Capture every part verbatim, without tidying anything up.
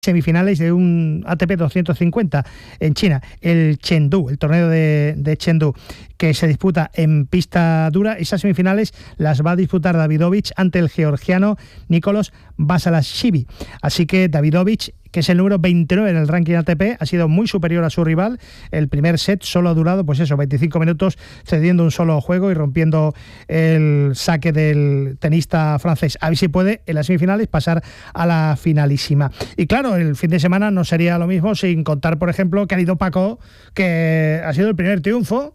semifinales de un A T P doscientos cincuenta en China, el Chengdu, el torneo de, de Chengdu, que se disputa en pista dura. Esas semifinales las va a disputar Davidovich ante el georgiano Nicolas Basilashvili. Así que Davidovich, que es el número veintinueve en el ranking A T P, ha sido muy superior a su rival. El primer set solo ha durado, pues eso, veinticinco minutos, cediendo un solo juego y rompiendo el saque del tenista francés. A ver si puede en las semifinales pasar a la finalísima. Y claro, el fin de semana no sería lo mismo sin contar, por ejemplo, que ha ido Paco, que ha sido el primer triunfo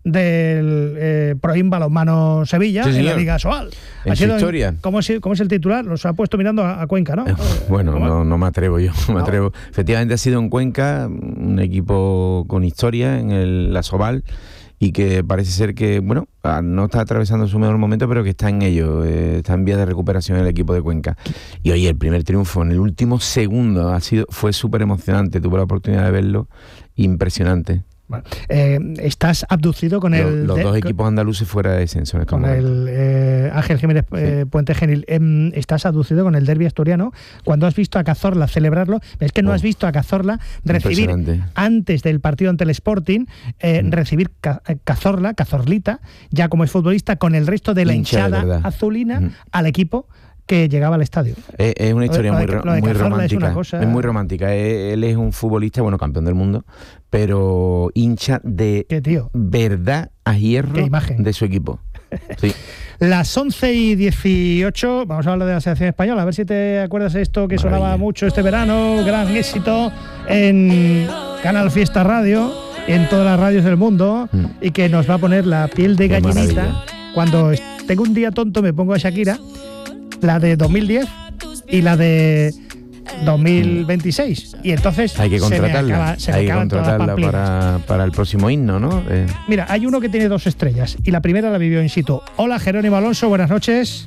del eh, Proin Balonmano Sevilla, sí, en la Liga Sobal. En su historia. En, ¿cómo, es, ¿Cómo es el titular? Los ha puesto mirando a, a Cuenca, ¿no? Eh, bueno, no, no me atrevo yo, no me no. atrevo. Efectivamente ha sido en Cuenca, un equipo con historia en el, la Sobal, y que parece ser que, bueno, no está atravesando su mejor momento, pero que está en ello, eh, está en vías de recuperación el equipo de Cuenca. Y oye, el primer triunfo en el último segundo ha sido, fue súper emocionante, tuve la oportunidad de verlo, impresionante. Bueno, eh, estás abducido con el... Los, los de, dos equipos andaluces fuera de descenso. En con momento. el eh, Ángel Jiménez eh, sí. Puente Genil. Eh, estás abducido con el derbi asturiano. Cuando has visto a Cazorla celebrarlo, es que no oh, has visto a Cazorla recibir, antes del partido ante el Sporting, eh, mm. recibir ca- Cazorla, Cazorlita, ya como es futbolista, con el resto de la Hincha hinchada de azulina mm. al equipo que llegaba al estadio. Es, es una historia muy, de, muy romántica. Es, cosa... es muy romántica. Él es un futbolista, bueno, campeón del mundo, pero hincha de ¿Qué, tío? verdad a hierro de su equipo. Sí. Las once y dieciocho, vamos a hablar de la selección española, a ver si te acuerdas de esto que Maravilla. Sonaba mucho este verano, gran éxito en Canal Fiesta Radio, en todas las radios del mundo, mm. y que nos va a poner la piel de gallinita. Cuando tengo un día tonto me pongo a Shakira, la de dos mil diez y la de dos mil veintiséis, y entonces hay que contratarla, acaba, se hay que contratarla para, para el próximo himno, ¿no? Eh. Mira, hay uno que tiene dos estrellas y la primera la vivió in situ. Hola, Jerónimo Alonso, buenas noches.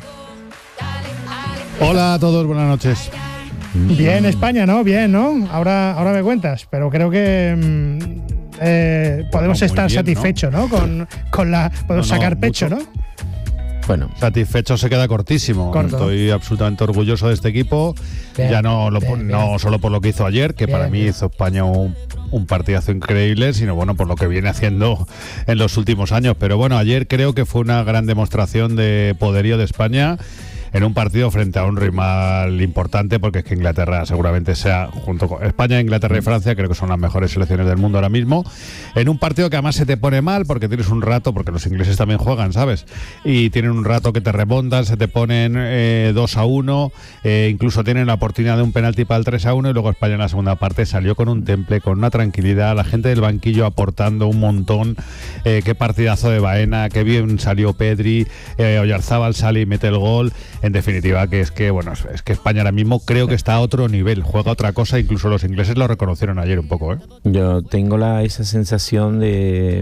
Hola a todos, buenas noches. Bien, España, ¿no? Bien, ¿no? Ahora, ahora me cuentas, pero creo que mmm, eh, podemos no, estar bien, satisfechos, ¿no? ¿no? Con, con la podemos no, no, sacar pecho, mucho. ¿no? Bueno, satisfecho se queda cortísimo. Corto. Estoy absolutamente orgulloso de este equipo. Bien, ya no, lo, bien, no bien. solo por lo que hizo ayer, que bien, para mí bien. hizo España un, un partidazo increíble, sino bueno, por lo que viene haciendo en los últimos años. Pero bueno, ayer creo que fue una gran demostración de poderío de España en un partido frente a un rival importante, porque es que Inglaterra seguramente sea, junto con España, Inglaterra y Francia, creo que son las mejores selecciones del mundo ahora mismo, en un partido que además se te pone mal, porque tienes un rato, porque los ingleses también juegan, ¿sabes? Y tienen un rato que te remontan, se te ponen eh, dos a uno, eh, incluso tienen la oportunidad de un penalti para el tres a uno, y luego España en la segunda parte salió con un temple, con una tranquilidad, la gente del banquillo aportando un montón, eh, qué partidazo de Baena, qué bien salió Pedri, eh, Oyarzábal sale y mete el gol. En definitiva, que es que bueno, es que España ahora mismo creo que está a otro nivel, juega otra cosa, incluso los ingleses lo reconocieron ayer un poco, ¿eh? Yo tengo la esa sensación de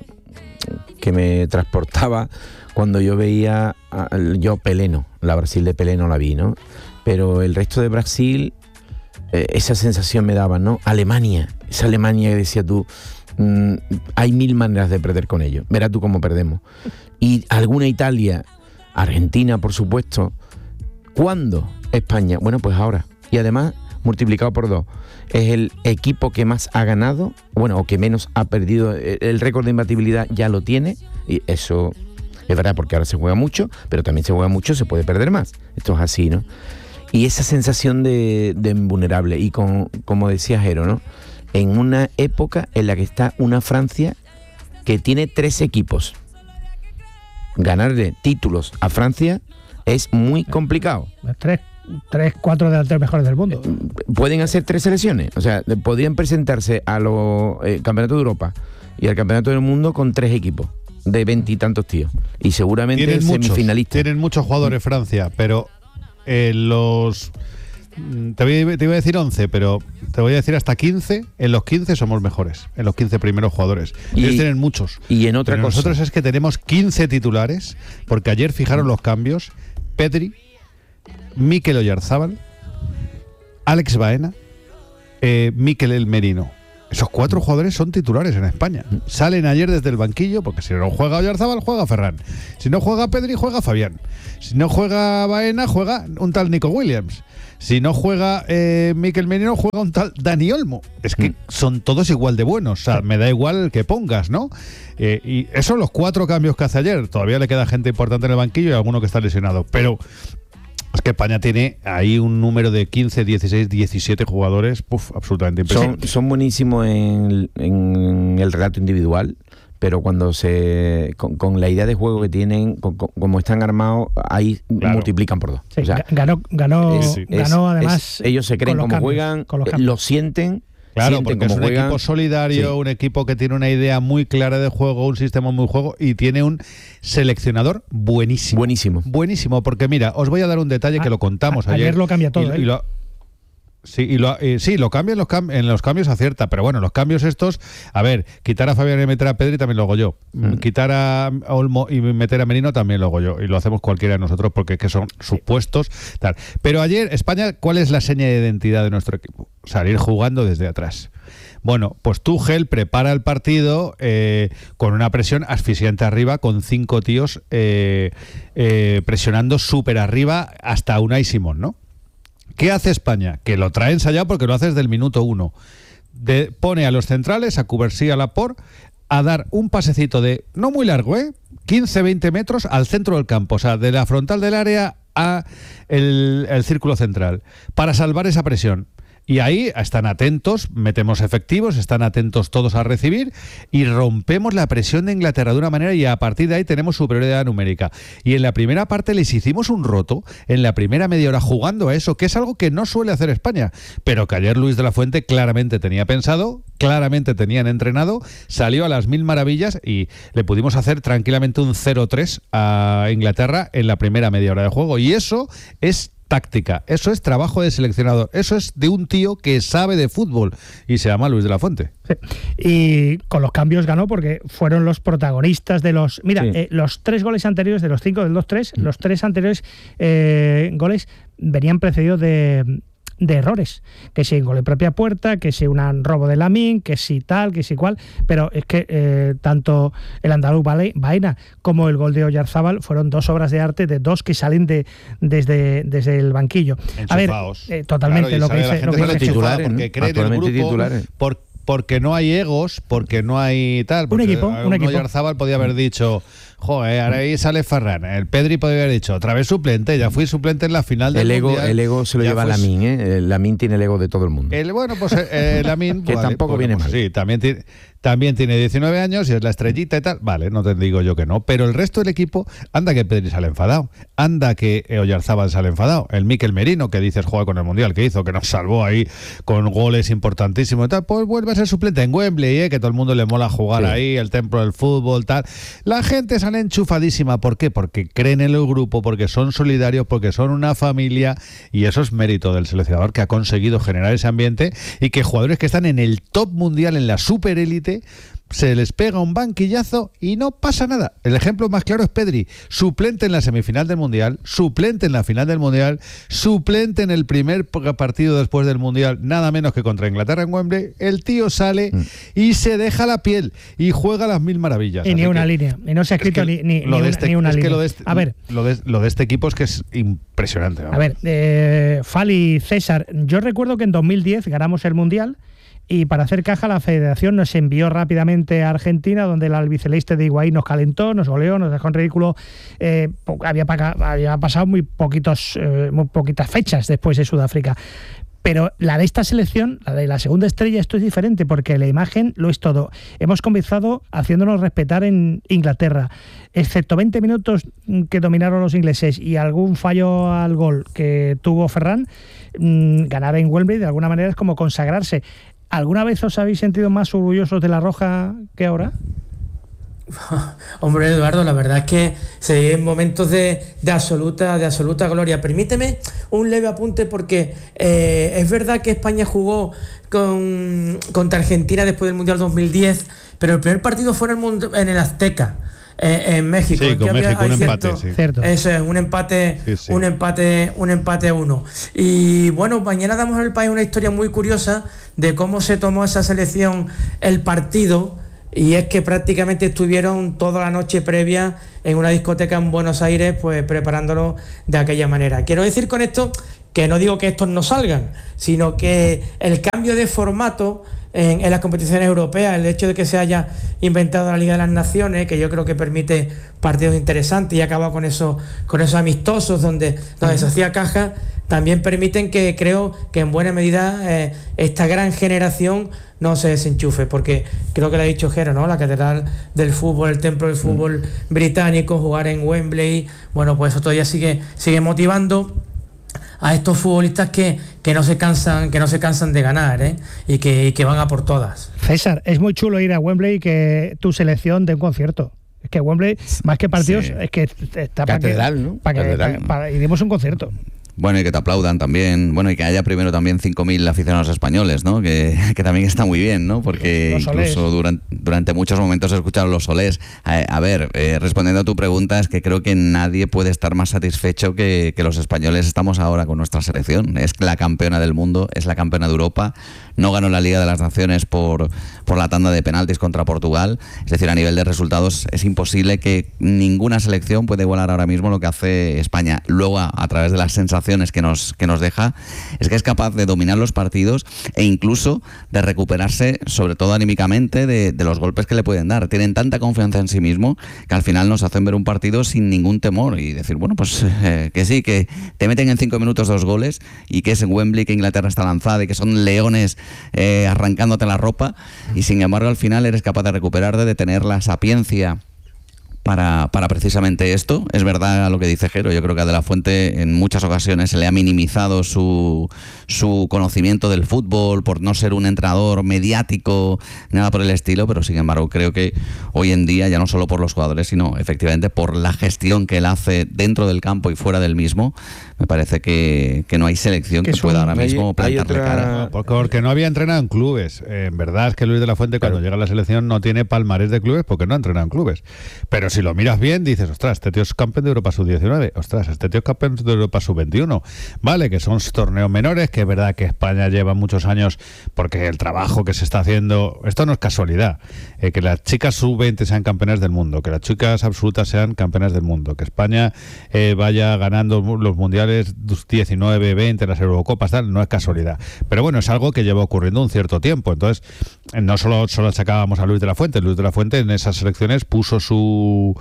que me transportaba cuando yo veía a, yo Pelé no, la Brasil de Pelé no la vi, ¿no? Pero el resto de Brasil, eh, esa sensación me daba, ¿no? Alemania, esa Alemania que decía tú, mmm, hay mil maneras de perder con ellos, verás tú cómo perdemos. Y alguna Italia, Argentina, por supuesto. ¿Cuándo? España. Bueno, pues ahora. Y además, multiplicado por dos. Es el equipo que más ha ganado, bueno, o que menos ha perdido. El récord de imbatibilidad ya lo tiene. Y eso es verdad, porque ahora se juega mucho, pero también se juega mucho, se puede perder más. Esto es así, ¿no? Y esa sensación de, de invulnerable. Y con, como decía Jero, ¿no? En una época en la que está una Francia que tiene tres equipos. Ganarle títulos a Francia es muy complicado. Tres, tres cuatro de los tres mejores del mundo. Pueden hacer tres selecciones. O sea, podrían presentarse a los eh, campeonatos de Europa y al campeonato del mundo con tres equipos de veintitantos tíos. Y seguramente tienen semifinalistas. Muchos, tienen muchos jugadores Francia, pero eh, los... Te, voy, te iba a decir once, pero te voy a decir hasta quince. En los quince somos mejores, en los quince primeros jugadores. Y, ellos tienen muchos. Y en otra pero cosa. Nosotros es que tenemos quince titulares, porque ayer fijaron los cambios: Pedri, Mikel Oyarzábal, Alex Baena, eh, Mikel El Merino. Esos cuatro jugadores son titulares en España. Salen ayer desde el banquillo, porque si no juega Oyarzábal, juega Ferran. Si no juega Pedri, juega Fabián. Si no juega Baena, juega un tal Nico Williams. Si no juega eh, Mikel Merino, juega un tal Dani Olmo. Es que mm. son todos igual de buenos. O sea, me da igual el que pongas, ¿no? Eh, y esos son los cuatro cambios que hace ayer. Todavía le queda gente importante en el banquillo y alguno que está lesionado. Pero es que España tiene ahí un número de quince, dieciséis, diecisiete jugadores, puf, absolutamente impresionante. Son, son buenísimos en, en el relato individual, pero cuando se con, con la idea de juego que tienen, con, con, como están armados, ahí claro. multiplican por dos. Sí, o sea, ganó, ganó, es, ganó es, además. Es, ellos se creen cómo cambios, juegan, lo sienten. Claro, porque es un juegan. equipo solidario, sí. un equipo que tiene una idea muy clara de juego, un sistema muy juego y tiene un seleccionador buenísimo. Buenísimo. Buenísimo, porque mira, os voy a dar un detalle a, que lo contamos a, ayer. Ayer lo cambia todo, y, ¿eh? y lo, Sí, y lo, y, sí, lo cambia en los, cam- en los cambios acierta, pero bueno, los cambios estos, a ver, quitar a Fabián y meter a Pedri también lo hago yo, mm. quitar a Olmo y meter a Merino también lo hago yo, y lo hacemos cualquiera de nosotros porque es que son supuestos, tal. Pero ayer, España, ¿cuál es la seña de identidad de nuestro equipo? Salir jugando desde atrás. Bueno, pues Tuchel prepara el partido eh, con una presión asfixiante arriba, con cinco tíos eh, eh, presionando súper arriba hasta Unai Simón, ¿no? ¿Qué hace España? Que lo trae ensayado porque lo hace desde el minuto uno. De, pone a los centrales, a Cubarsí, a Laporte, a dar un pasecito de, no muy largo, ¿eh? quince, veinte metros al centro del campo, o sea, de la frontal del área a el, el círculo central, para salvar esa presión. Y ahí están atentos, metemos efectivos, están atentos todos a recibir y rompemos la presión de Inglaterra de una manera y a partir de ahí tenemos superioridad numérica. Y en la primera parte les hicimos un roto, en la primera media hora jugando a eso, que es algo que no suele hacer España, pero que ayer Luis de la Fuente claramente tenía pensado, claramente tenían entrenado, salió a las mil maravillas y le pudimos hacer tranquilamente un cero tres a Inglaterra en la primera media hora de juego. Y eso es táctica, eso es trabajo de seleccionador, eso es de un tío que sabe de fútbol y se llama Luis de la Fuente. Sí. Y con los cambios ganó porque fueron los protagonistas de los... Mira, sí. eh, los tres goles anteriores de los cinco del dos tres, mm. los tres anteriores eh, goles venían precedidos de... de errores, que si gol de propia puerta, que si un robo de Lamine, que si tal, que si cual, pero es que eh, tanto el andaluz Baena como el gol de Oyarzábal fueron dos obras de arte de dos que salen de desde, desde el banquillo. Enchufaos. A ver, eh, totalmente claro, lo que dice, lo que dice titulares, porque cree del grupo, titulares. Por, porque no hay egos, porque no hay tal. Un equipo, un equipo. Oyarzábal podía haber dicho, joder, ahora ahí sale Ferran. El Pedri podría haber dicho, otra vez suplente, ya fui suplente en la final del el ego, Mundial. El ego se lo lleva fue... Lamine, ¿eh? Lamine tiene el ego de todo el mundo. El, bueno, pues eh, Lamine... que vale, tampoco bueno, viene pues, mal. Sí, también tiene... También tiene diecinueve años y es la estrellita y tal. Vale, no te digo yo que no. Pero el resto del equipo, anda que Pedri sale enfadado. Anda que Oyarzábal sale enfadado. El Mikel Merino, que dices juega con el Mundial, que hizo, que nos salvó ahí con goles importantísimos y tal, pues vuelve a ser suplente en Wembley, ¿eh? Que todo el mundo le mola jugar sí. ahí, el templo del fútbol, tal. La gente sale enchufadísima. ¿Por qué? Porque creen en el grupo, porque son solidarios, porque son una familia y eso es mérito del seleccionador que ha conseguido generar ese ambiente y que jugadores que están en el top mundial, en la superélite, se les pega un banquillazo y no pasa nada. El ejemplo más claro es Pedri, suplente en la semifinal del Mundial, suplente en la final del Mundial, suplente en el primer partido después del Mundial, nada menos que contra Inglaterra en Wembley. El tío sale mm. y se deja la piel y juega las mil maravillas. Y ni una línea, y no se ha escrito ni, ni, ni, este, ni una es línea. Que lo de este, a ver, lo de, lo de este equipo es que es impresionante. ¿No? A ver, eh, Fali, César, yo recuerdo que en dos mil diez ganamos el Mundial. Y para hacer caja, la federación nos envió rápidamente a Argentina, donde el albiceleste de Higuaín nos calentó, nos goleó, nos dejó en ridículo. Eh, había, había pasado muy, poquitos, eh, muy poquitas fechas después de Sudáfrica. Pero la de esta selección, la de la segunda estrella, esto es diferente, porque la imagen lo es todo. Hemos comenzado haciéndonos respetar en Inglaterra. Excepto veinte minutos que dominaron los ingleses y algún fallo al gol que tuvo Ferran, mmm, ganar en Wembley de alguna manera es como consagrarse. ¿Alguna vez os habéis sentido más orgullosos de la Roja que ahora? Hombre, Eduardo, la verdad es que se viven momentos de, de absoluta de absoluta gloria. Permíteme un leve apunte porque eh, es verdad que España jugó con, contra Argentina después del Mundial dos mil diez, pero el primer partido fue en el, en el Azteca. Eh, en México, sí, con había, México un cierto, empate, sí. Cierto. Eso es, un empate, sí, sí. un empate, un empate a uno. Y bueno, mañana damos en el país una historia muy curiosa de cómo se tomó esa selección el partido, y es que prácticamente estuvieron toda la noche previa en una discoteca en Buenos Aires, pues preparándolo de aquella manera. Quiero decir con esto que no digo que estos no salgan, sino que el cambio de formato en, en las competiciones europeas, el hecho de que se haya inventado la Liga de las Naciones, que yo creo que permite partidos interesantes y acaba con esos, con esos amistosos donde, donde se hacía caja, también permiten que creo que en buena medida eh, esta gran generación no se desenchufe, porque creo que lo ha dicho Jero, ¿no? La catedral del fútbol, el templo del fútbol mm. británico, jugar en Wembley, bueno, pues eso todavía sigue, sigue motivando a estos futbolistas que, que no se cansan, que no se cansan de ganar, ¿eh? y, que, y que van a por todas. César, es muy chulo ir a Wembley y que tu selección dé un concierto. Es que Wembley, más que partidos, sí. es que está catedral, para que, ¿no? para que catedral. Para, para, y demos un concierto. Bueno, y que te aplaudan también. Bueno, y que haya primero también cinco mil aficionados españoles, ¿no? Que, que también está muy bien, ¿no? Porque incluso durante, durante muchos momentos he escuchado los solés. A, a ver, eh, respondiendo a tu pregunta, es que creo que nadie puede estar más satisfecho que, que los españoles estamos ahora con nuestra selección. Es la campeona del mundo, es la campeona de Europa. No ganó la Liga de las Naciones por, por la tanda de penaltis contra Portugal. Es decir, a nivel de resultados es imposible que ninguna selección pueda igualar ahora mismo lo que hace España. Luego, a, a través de las sensaciones que nos, que nos deja, es que es capaz de dominar los partidos e incluso de recuperarse, sobre todo anímicamente, de, de los golpes que le pueden dar. Tienen tanta confianza en sí mismo que al final nos hacen ver un partido sin ningún temor y decir, bueno, pues eh, que sí, que te meten en cinco minutos dos goles y que es en Wembley, que Inglaterra está lanzada y que son leones eh, arrancándote la ropa, y sin embargo al final eres capaz de recuperarte, de tener la sapiencia Para, para precisamente esto. Es verdad lo que dice Jero, yo creo que a De la Fuente en muchas ocasiones se le ha minimizado su, su conocimiento del fútbol por no ser un entrenador mediático, nada por el estilo, pero sin embargo creo que hoy en día, ya no solo por los jugadores, sino efectivamente por la gestión que él hace dentro del campo y fuera del mismo, me parece que, que no hay selección que, que pueda ahora mismo hay, plantarle hay otra... cara. Porque, porque no había entrenado en clubes. Eh, en verdad es que Luis De la Fuente cuando claro. llega a la selección no tiene palmarés de clubes porque no ha entrenado en clubes. Pero si lo miras bien, dices, ostras, este tío es campeón de Europa sub diecinueve, ostras, este tío es campeón de Europa sub veintiuno, vale, que son torneos menores, que es verdad que España lleva muchos años, porque el trabajo que se está haciendo, esto no es casualidad, eh, que las chicas sub veinte sean campeonas del mundo, que las chicas absolutas sean campeonas del mundo, que España eh, vaya ganando los mundiales diecinueve, veinte, las Eurocopas, tal, no es casualidad. Pero bueno, es algo que lleva ocurriendo un cierto tiempo, entonces no solo, solo sacábamos a Luis De la Fuente, Luis De la Fuente en esas selecciones puso su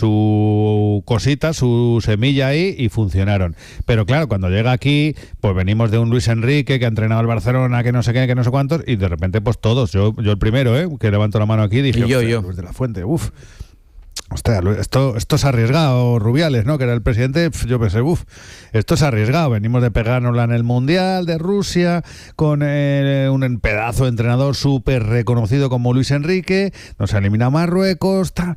su cosita, su semilla ahí y funcionaron. Pero claro, cuando llega aquí, pues venimos de un Luis Enrique que ha entrenado al Barcelona, que no sé qué, que no sé cuántos, y de repente pues todos, yo yo el primero, ¿eh? que levanto la mano aquí, dije, y yo, yo. Luis De la Fuente, uff. Hostia, esto, esto es arriesgado, Rubiales, ¿no? Que era el presidente, yo pensé, uff, esto es arriesgado. Venimos de pegárnosla en el Mundial de Rusia con eh, un pedazo de entrenador súper reconocido como Luis Enrique, nos elimina Marruecos, tal,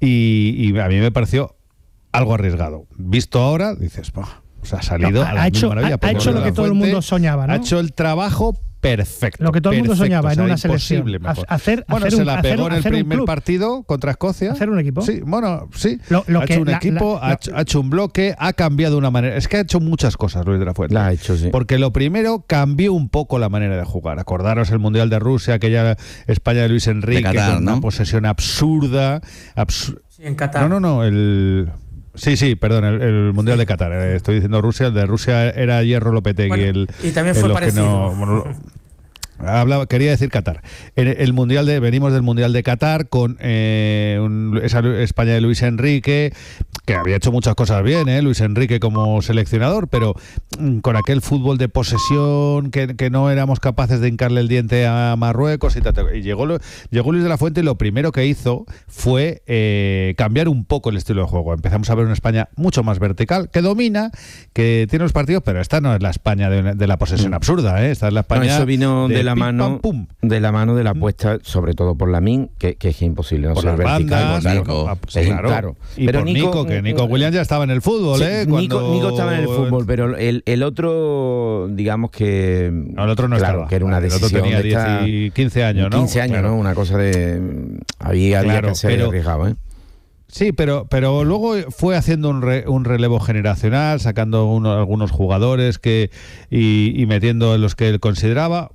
y, y a mí me pareció algo arriesgado. Visto ahora, dices, bah, o sea, ha salido no, a la ha hecho, maravilla. Ha, ha hecho lo que todo el mundo soñaba, ¿no? Ha hecho el trabajo perfecto. Lo que todo el mundo perfecto, soñaba, o sea, en una selección. Hacer, bueno, hacer se un, la pegó hacer, en el primer un partido contra Escocia. ¿Hacer un equipo? Sí, bueno, sí. Lo, lo ha que, hecho un la, equipo, la, ha, hecho, ha hecho un bloque, ha cambiado una manera. Es que ha hecho muchas cosas Luis De la Fuente. La ha hecho, sí. Porque lo primero, cambió un poco la manera de jugar. Acordaros el Mundial de Rusia, aquella España de Luis Enrique, de Qatar, con ¿no? una posesión absurda. Absur- sí, en Qatar. No, no, no, el... Sí, sí, perdón, el, el Mundial de Qatar. Estoy diciendo Rusia, el de Rusia era Hierro Lopetegui. Bueno, el, y también fue parecido. No, bueno, hablaba, quería decir Qatar. El, el mundial de venimos del Mundial de Qatar con eh, un, esa España de Luis Enrique, que había hecho muchas cosas bien, ¿eh? Luis Enrique como seleccionador, pero mm, con aquel fútbol de posesión que, que no éramos capaces de hincarle el diente a Marruecos y, tal, y llegó, llegó Luis De la Fuente y lo primero que hizo fue eh, cambiar un poco el estilo de juego. Empezamos a ver una España mucho más vertical, que domina, que tiene los partidos, pero esta no es la España de, de la posesión mm. absurda, ¿eh? Esta es la España. No, eso vino de, de la pim, mano pam, de la mano de la apuesta, sobre todo por Lamine, que, que es imposible no por ser las vertical. Bandas, claro, Nico, claro, sí, claro. claro. Y pero por Nico, Nico, que Nico Williams ya estaba en el fútbol, sí, ¿eh? Nico, Cuando... Nico estaba en el fútbol, pero el, el otro, digamos que... No, el otro no claro, estaba. que era una decisión. El otro tenía de esta, diez y quince años, ¿no? quince años, claro. ¿no? Una cosa de... Había, había claro, que ser pero, arriesgado, ¿eh? Sí, pero pero luego fue haciendo un, re, un relevo generacional, sacando uno, algunos jugadores que y, y metiendo en los que él consideraba.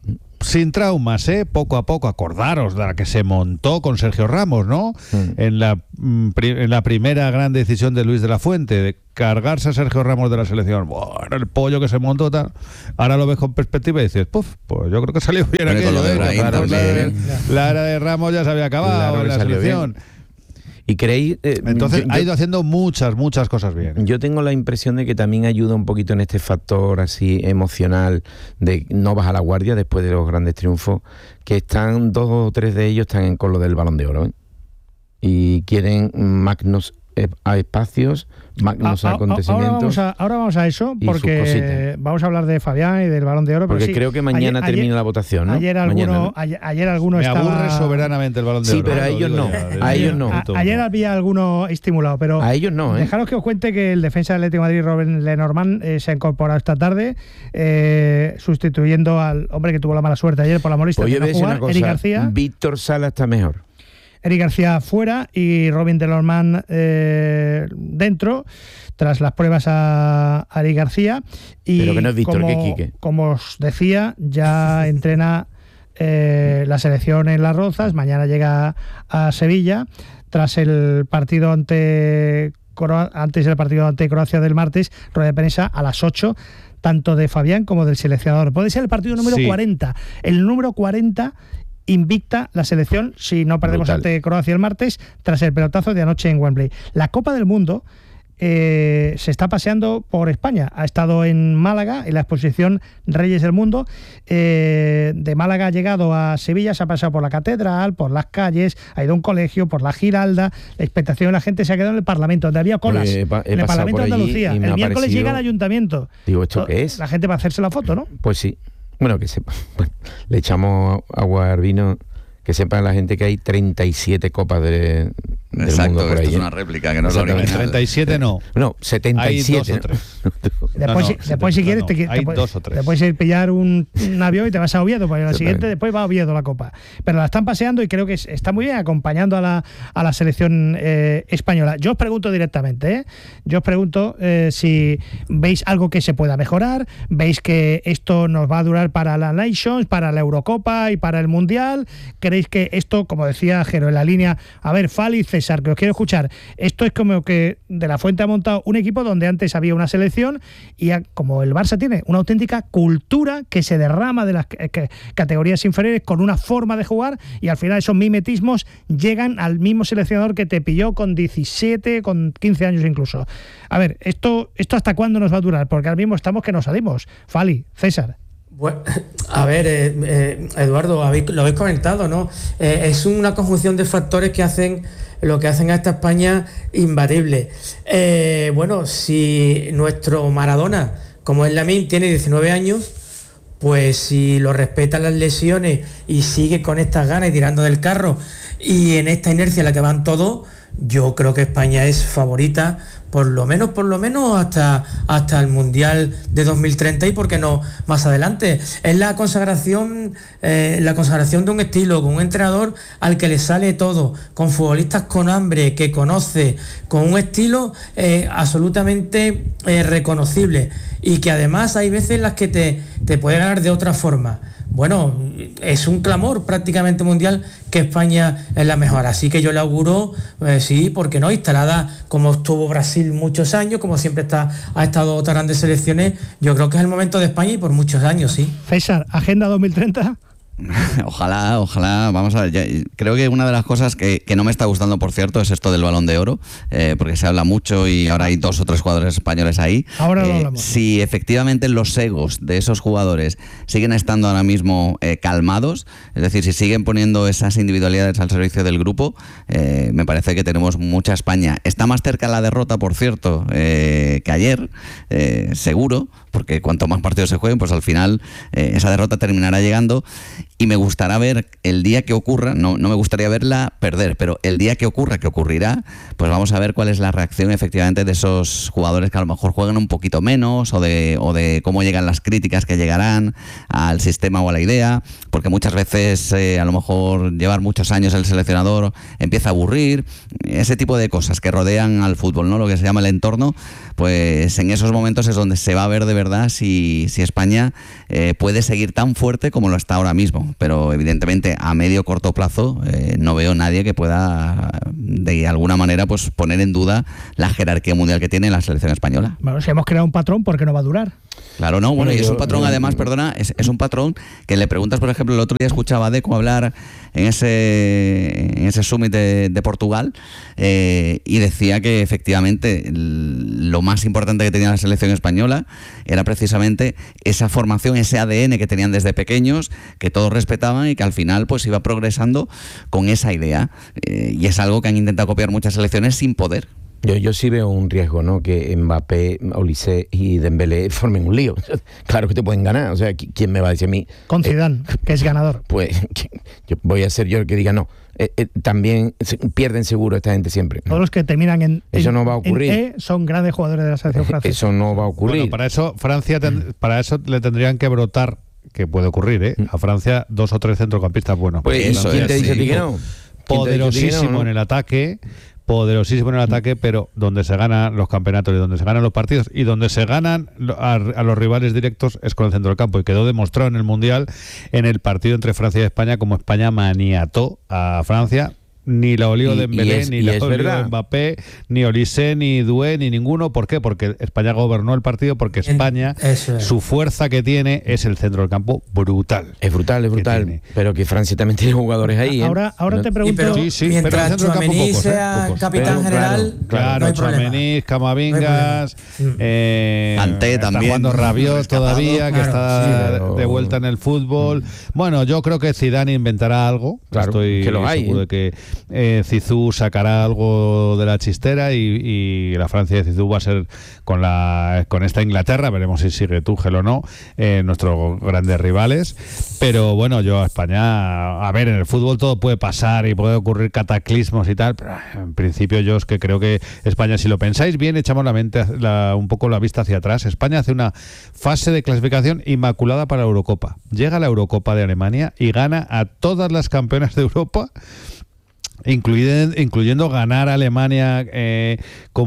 sin traumas, ¿eh? Poco a poco, acordaros de la que se montó con Sergio Ramos, ¿no? Mm. En, la, en la primera gran decisión de Luis de la Fuente, de cargarse a Sergio Ramos de la selección. Bueno, el pollo que se montó, tal. Ahora lo ves con perspectiva y dices, puf, pues yo creo que salió bien aquello. Lo de Brahim, claro, también. La, la era de Ramos ya se había acabado claro en la selección. Bien. ¿Y creéis? Eh, Entonces yo, ha ido haciendo muchas, muchas cosas bien. Yo tengo la impresión de que también ayuda un poquito en este factor así emocional de no bajar la guardia después de los grandes triunfos, que están dos o tres de ellos están con lo del Balón de Oro, ¿eh? Y quieren magnos a espacios, magnos a, a, acontecimientos. Ahora vamos a, ahora vamos a eso, porque vamos a hablar de Fabián y del Balón de Oro. Porque sí, creo que mañana ayer, termina la votación, ¿no? Ayer alguno, mañana, ¿no? ayer, ayer alguno Me estaba... aburre soberanamente el Balón de sí, Oro. Sí, pero a ellos no. Ya, a ellos no. A, ayer había alguno estimulado, pero... A ellos no, ¿eh? Dejaros que os cuente que el defensa del Atlético de Madrid, Robben Lenormand, eh, se ha incorporado esta tarde, eh, sustituyendo al hombre que tuvo la mala suerte ayer por la molestia pues de no jugar, Eric García. Víctor Sala está mejor. Eric García fuera y Robben Lenormand eh, dentro, tras las pruebas a, a Eric García. Y pero que no es Víctor, como, que Quique. Como os decía, ya entrena eh, la selección en Las Rozas, mañana llega a Sevilla, tras el partido ante antes del partido ante Croacia del martes, rueda de prensa a las ocho, tanto de Fabián como del seleccionador. Puede ser el partido número sí. cuarenta. El número cuarenta invicta la selección si no perdemos Brutal. ante Croacia el martes, tras el pelotazo de anoche en Wembley. La Copa del Mundo eh, se está paseando por España. Ha estado en Málaga, en la exposición Reyes del Mundo. Eh, de Málaga ha llegado a Sevilla, se ha pasado por la catedral, por las calles, ha ido a un colegio, por la Giralda. La expectación de la gente se ha quedado en el Parlamento, donde había colas. He, he en el Parlamento de Andalucía. El miércoles parecido... llega al Ayuntamiento. Digo, ¿esto qué es? La gente va a hacerse la foto, ¿no? Pues sí. Bueno, que sepa. Bueno, le echamos agua al vino. Que sepa la gente que hay treinta y siete copas de, del Exacto, mundo por ahí. Esto es una réplica, que no es la original. treinta y siete no. No, setenta y siete. Hay dos o tres. Después, no, no, si, después si quieres, no, te, te, hay te, dos o tres. te puedes ir pillar un, un avión y te vas a Oviedo, porque la sí, siguiente después va a Oviedo la Copa. Pero la están paseando y creo que está muy bien acompañando a la, a la selección eh, española. Yo os pregunto directamente, ¿eh? Yo os pregunto eh, si veis algo que se pueda mejorar, veis que esto nos va a durar para la Nations, para la Eurocopa y para el Mundial. ¿Creéis que esto, como decía Jero en la línea, a ver, Fali y César, que os quiero escuchar, esto es como que De la Fuente ha montado un equipo donde antes había una selección y a, como el Barça tiene una auténtica cultura que se derrama de las que, categorías inferiores con una forma de jugar, y al final esos mimetismos llegan al mismo seleccionador que te pilló con diecisiete, con quince años incluso. A ver, esto, esto ¿hasta cuándo nos va a durar? Porque ahora mismo estamos que nos salimos. Fali, César. Bueno, a ver, eh, eh, Eduardo, habéis, lo habéis comentado, ¿no? Eh, es una conjunción de factores que hacen lo que hacen a esta España imbatible. Eh, bueno, si nuestro Maradona, como es Lamine, tiene diecinueve años, pues si lo respetan las lesiones y sigue con estas ganas y tirando del carro y en esta inercia en la que van todos, yo creo que España es favorita, por lo menos, por lo menos hasta, hasta el Mundial de dos mil treinta y por qué no más adelante. Es la consagración, eh, la consagración de un estilo, con un entrenador al que le sale todo, con futbolistas con hambre, que conoce, con un estilo eh, absolutamente eh, reconocible, y que además hay veces en las que te, te puede ganar de otra forma. Bueno, es un clamor prácticamente mundial que España es la mejor, así que yo le auguro, eh, sí, porque no, instalada como estuvo Brasil muchos años, como siempre está, ha estado otras grandes selecciones, yo creo que es el momento de España y por muchos años, sí. César, ¿Agenda dos mil treinta? Ojalá, ojalá, vamos a ver, ya, creo que una de las cosas que, que no me está gustando, por cierto, es esto del Balón de Oro, eh, porque se habla mucho y ahora hay dos o tres jugadores españoles ahí. Ahora lo eh, hablamos. Si efectivamente los egos de esos jugadores siguen estando ahora mismo eh, calmados, es decir, si siguen poniendo esas individualidades al servicio del grupo, eh, me parece que tenemos mucha España. Está más cerca la derrota, por cierto, eh, que ayer, eh, seguro, porque cuanto más partidos se jueguen, pues al final eh, esa derrota terminará llegando. y me gustará ver el día que ocurra, no, no me gustaría verla perder, pero el día que ocurra, que ocurrirá, pues vamos a ver cuál es la reacción efectivamente de esos jugadores que a lo mejor juegan un poquito menos, o de, o de cómo llegan las críticas que llegarán al sistema o a la idea, porque muchas veces eh, a lo mejor llevar muchos años el seleccionador empieza a aburrir, ese tipo de cosas que rodean al fútbol, ¿no? Lo que se llama el entorno, pues en esos momentos es donde se va a ver de verdad si, si España eh, puede seguir tan fuerte como lo está ahora mismo. Pero evidentemente a medio corto plazo eh, no veo nadie que pueda de alguna manera pues poner en duda la jerarquía mundial que tiene la selección española. Bueno, si hemos creado un patrón, ¿por qué no va a durar? Claro, no, bueno, y es un patrón además, perdona, es, es un patrón que le preguntas, por ejemplo, el otro día escuchaba a Deco hablar en ese, en ese summit de, de Portugal eh, y decía que efectivamente lo más importante que tenía la selección española era precisamente esa formación, ese A D N que tenían desde pequeños, que todos respetaban y que al final pues iba progresando con esa idea. Eh, y es algo que han intentado copiar muchas selecciones sin poder. Yo, yo sí veo un riesgo, ¿no? Que Mbappé, Olise y Dembélé formen un lío. Claro que te pueden ganar. O sea, ¿quién me va a decir a mí? Con Zidane, eh, que es ganador. Pues yo voy a ser yo el que diga no. Eh, eh, también se, pierden seguro esta gente siempre. Todos los que terminan en, eso en, no va a ocurrir. En E son grandes jugadores de la selección francesa. Eso no va a ocurrir. Bueno, para eso Francia, ten, para eso le tendrían que brotar, que puede ocurrir, ¿eh? A Francia dos o tres centrocampistas buenos. Pues eso, ¿quién te dice a ti que no? Poderosísimo no, no? en el ataque. Poderosísimo en el ataque, pero donde se ganan los campeonatos y donde se ganan los partidos y donde se ganan a, a los rivales directos es con el centro del campo, y quedó demostrado en el Mundial, en el partido entre Francia y España, como España maniató a Francia. Ni la olió Dembélé, ni la olió Mbappé, ni Olise, ni Doué, ni ninguno. ¿Por qué? Porque España gobernó el partido, porque España, es. su fuerza que tiene es el centro del campo brutal. Es brutal, es brutal. Pero que Francia también tiene jugadores ahí. ¿eh? Ahora, ahora no, te pregunto. Pero, sí, sí, mientras pero Tchouaméni sea pocos, ¿eh? capitán pero, general, claro, no Tchouaméni, Camavingas, no eh, Kanté está también. jugando Rabiot todavía, que claro, está sí, pero... de vuelta en el fútbol. Mm. Bueno, yo creo que Zidane inventará algo. Claro, estoy que lo hay, seguro ¿eh? de que eh, Zizou sacará algo de la chistera y, y la Francia de Zizou va a ser con la con esta Inglaterra, veremos si sigue Tuchel o no, eh, nuestros grandes rivales. Pero bueno, yo a España, a ver, en el fútbol todo puede pasar y puede ocurrir cataclismos y tal, pero en principio yo es que creo que España, si lo pensáis bien, echamos la mente la, un poco la vista hacia atrás. España hace una fase de clasificación inmaculada para la Eurocopa. Llega a la Eurocopa de Alemania y gana a todas las campeonas de Europa, Incluyendo, incluyendo ganar a Alemania eh,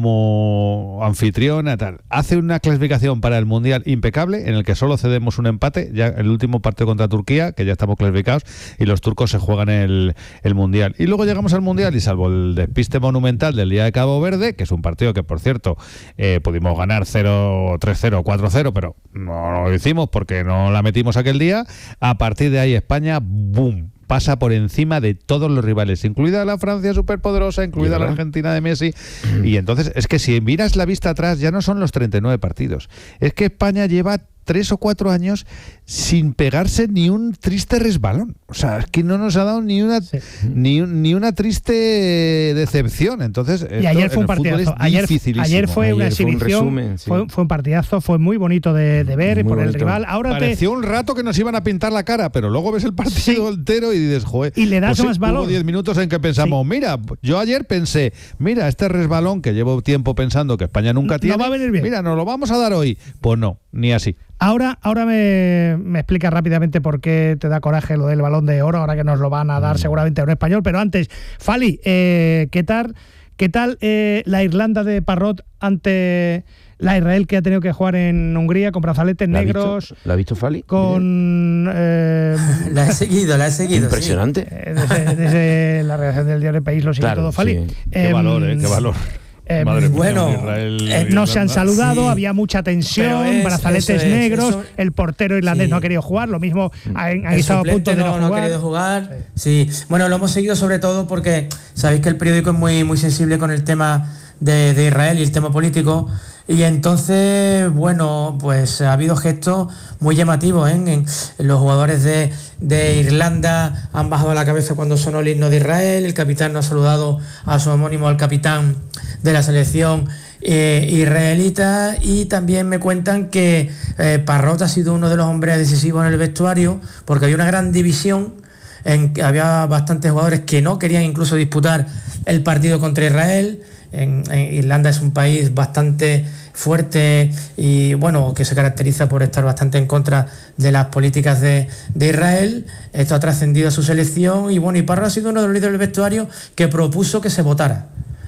como anfitriona, tal. Hace una clasificación para el Mundial impecable, en el que solo cedemos un empate, ya el último partido contra Turquía, que ya estamos clasificados, y los turcos se juegan el, el Mundial. Y luego llegamos al Mundial, y salvo el despiste monumental del día de Cabo Verde, que es un partido que, por cierto, eh, pudimos ganar cero tres cero, cuatro cero, pero no lo hicimos porque no la metimos aquel día. A partir de ahí España, ¡boom!, pasa por encima de todos los rivales, incluida la Francia superpoderosa, incluida la Argentina de Messi. Y entonces es que si miras la vista atrás, ya no son los treinta y nueve partidos. Es que España lleva tres o cuatro años sin pegarse ni un triste resbalón. O sea, es que no nos ha dado ni una sí. ni, ni una triste decepción. Entonces, y ayer fue un partidazo. Ayer, ayer fue ayer una exhibición, fue un, resumen, sí. fue, fue un partidazo, fue muy bonito de, de ver muy por bonito. El rival. Ahora pareció te... un rato que nos iban a pintar la cara, pero luego ves el partido sí. entero y dices, joder. Y le das pues más sí, valor. Hubo diez minutos en que pensamos, sí. mira, yo ayer pensé, mira, este resbalón que llevo tiempo pensando que España nunca tiene, no va a venir bien. Mira, nos lo vamos a dar hoy. Pues no, ni así. Ahora, ahora me, me explica rápidamente por qué te da coraje lo del Balón de Oro, ahora que nos lo van a dar seguramente a un español. Pero antes, Fali, eh, ¿qué tal, qué tal eh, la Irlanda de Parrot ante la Israel, que ha tenido que jugar en Hungría con brazaletes ¿La negros? Visto? ¿La ha visto Fali? Con eh, la he seguido, la he seguido. Impresionante. Sí. Eh, desde, desde la redacción del diario El País lo sigue claro, todo, Fali. Sí. Qué eh, valor, eh, qué valor. Eh, Madre bueno, mía, Israel, eh, no se han saludado, sí. había mucha tensión, es, brazaletes es, negros, eso, el portero irlandés sí. no ha querido jugar, lo mismo han, han estado a punto de no, no jugar. No ha querido jugar, sí. sí. Bueno, lo hemos seguido sobre todo porque sabéis que el periódico es muy, muy sensible con el tema de, de Israel y el tema político. Y entonces, bueno, pues ha habido gestos muy llamativos, ¿eh? En, en los jugadores de, de Irlanda han bajado la cabeza cuando sonó el himno de Israel, el capitán no ha saludado a su homónimo, al capitán de la selección eh, israelita, y también me cuentan que eh, Parrot ha sido uno de los hombres decisivos en el vestuario, porque había una gran división, en que había bastantes jugadores que no querían incluso disputar el partido contra Israel. En, en Irlanda es un país bastante fuerte y bueno, que se caracteriza por estar bastante en contra de las políticas de, de Israel. Esto ha trascendido a su selección y bueno, y Parra ha sido uno de los líderes del vestuario que propuso que se votara.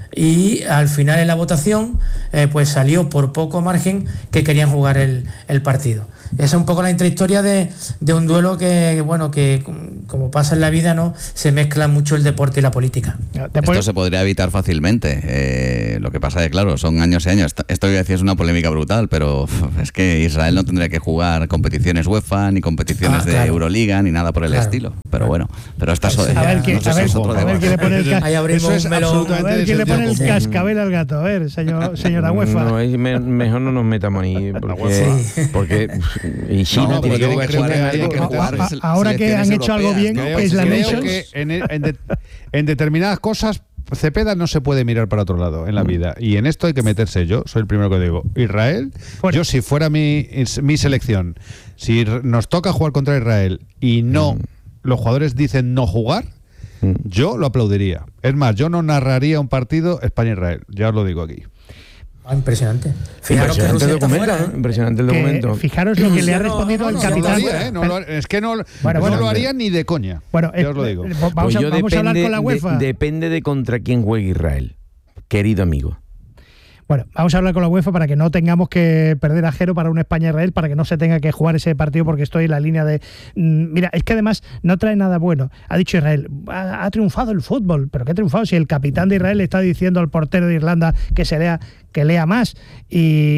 Y al final en la votación eh, pues salió por poco margen que querían jugar el, el partido. Esa es un poco la intrahistoria de, de un duelo que, bueno, que como pasa en la vida, ¿no? Se mezcla mucho el deporte y la política. Esto se podría evitar fácilmente. Eh, lo que pasa es que, claro, son años y años. Esto que decía es una polémica brutal, pero es que Israel no tendría que jugar competiciones UEFA, ni competiciones ah, claro. de Euroliga, ni nada por el claro. estilo. Pero bueno, pero esta so, a ver quién no sé si le pone el cascabel. Ahí abrimos un melón. A ver quién le pone el cascabel al gato. A ver, señor, señora UEFA. No, ahí me, mejor no nos metamos ahí. Porque, sí. porque y China no, tiene que jugar, que que jugar a, a, ahora que han hecho algo bien, ¿no? Es la creo que en, en, de, en determinadas cosas Cepeda no se puede mirar para otro lado en la vida, y en esto hay que meterse. Yo soy el primero que digo, Israel, fuera. Yo si fuera mi, mi selección, si nos toca jugar contra Israel y no, mm. los jugadores dicen no jugar, mm. yo lo aplaudiría. Es más, yo no narraría un partido España-Israel, ya os lo digo aquí. Ah, impresionante. Fijaros impresionante, el documento, fuera, ¿eh? impresionante el documento. Fijaros lo que le ha respondido no, no, al capitán. No lo haría, ¿eh? no lo, es que no, bueno, bueno, no lo haría ni de coña. Bueno, ya os lo digo. Vamos, pues a, vamos depende, a hablar con la UEFA. De, depende de contra quién juegue Israel, querido amigo. Bueno, vamos a hablar con la UEFA para que no tengamos que perder a Jero para un España-Israel, para que no se tenga que jugar ese partido, porque estoy en la línea de... Mira, es que además no trae nada bueno. Ha dicho Israel, ha, ha triunfado el fútbol, pero ¿qué ha triunfado si el capitán de Israel le está diciendo al portero de Irlanda que se lea que lea más? Y,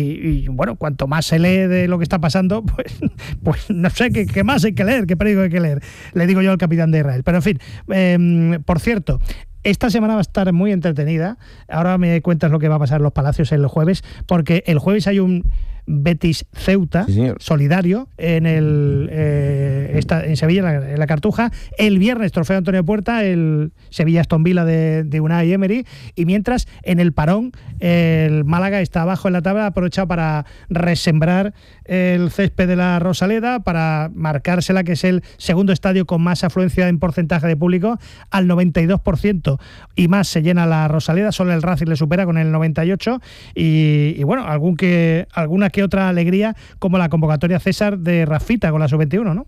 y bueno, cuanto más se lee de lo que está pasando, pues, pues no sé qué, qué más hay que leer, qué periódico hay que leer, le digo yo al capitán de Israel. Pero en fin, eh, por cierto, esta semana va a estar muy entretenida. Ahora me cuentas lo que va a pasar en los Palacios el jueves, porque el jueves hay un Betis Ceuta sí, solidario en el eh, esta, en Sevilla, en la, en la Cartuja. El viernes trofeo Antonio Puerta, el Sevilla Aston Villa de, de Unai Emery, y mientras en el parón el Málaga está abajo en la tabla, aprovechado para resembrar el césped de la Rosaleda, para marcársela, que es el segundo estadio con más afluencia en porcentaje de público, al noventa y dos por ciento y más se llena la Rosaleda. Solo el Racing le supera con el noventa y ocho por ciento y, y bueno, algún que alguna que otra alegría, como la convocatoria César de Rafita con la sub veintiuno, ¿no?